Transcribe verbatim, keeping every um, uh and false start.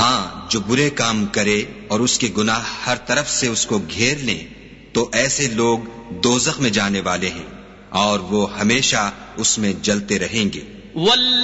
हाँ, जो बुरे काम करे और उसके गुनाह हर तरफ से उसको घेर लें, तो ऐसे लोग दोज़ख में जाने वाले हैं और वो हमेशा उसमें जलते रहेंगे।